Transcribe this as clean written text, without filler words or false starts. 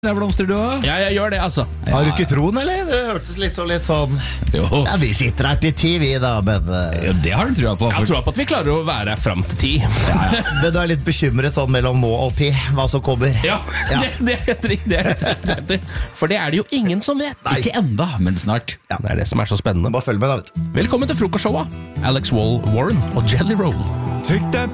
Jeg blomster du også? Ja, jeg gjør det, altså. Har du ikke troen, eller? Det hørtes litt sånn Jo. Ja, vi sitter her til 10, vi da, men Jo, det har du trua på. Jeg tror på at vi klarer å være her fram til 10. Men du er litt bekymret sånn mellom nå og 10, hva som kommer. Ja, det er helt riktig. For det er det jo ingen som vet. Ikke enda, men snart. Det er det som er så spennende. Bare følg med da, vet du. Velkommen til frokostshowet. Alex Warren og Jelly Roll. Take that